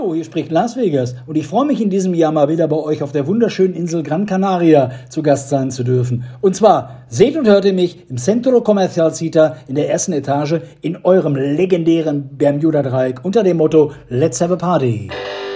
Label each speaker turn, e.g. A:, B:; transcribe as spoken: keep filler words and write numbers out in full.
A: Hallo, hier spricht Las Vegas und ich freue mich in diesem Jahr mal wieder bei euch auf der wunderschönen Insel Gran Canaria zu Gast sein zu dürfen. Und zwar seht und hört ihr mich im Centro Comercial Cita in der ersten Etage in eurem legendären Bermuda-Dreieck unter dem Motto Let's have a party.